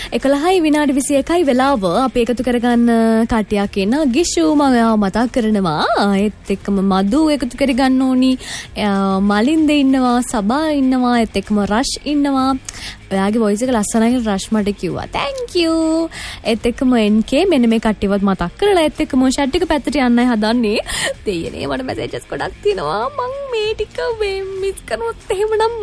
11යි විනාඩි 21යි වෙලාව අපි එකතු කරගන්න කට්ටියක් ඉන්න ගිෂු මම මතක් කරනවා ඒත් එක්කම මදු එකතු කරගන්න ඕනි මලින්ද ඉන්නවා සබා ඉන්නවා ඒත් එක්කම රෂ් ඉන්නවා ඔයාගේ වොයිස් එක ලස්සනයි කියලා රෂ් මට කිව්වා thank you ඒත් එක්කම NK මෙන්න මේ කට්ටියවත් මතක් කරලා ඒත් එක්කම chat එක පැත්තට යන්නයි හදන්නේ දෙයනේ මට මැසේජස් ගොඩක් තියෙනවා මං මේ ටික මිස් කරනොත් එහෙමනම්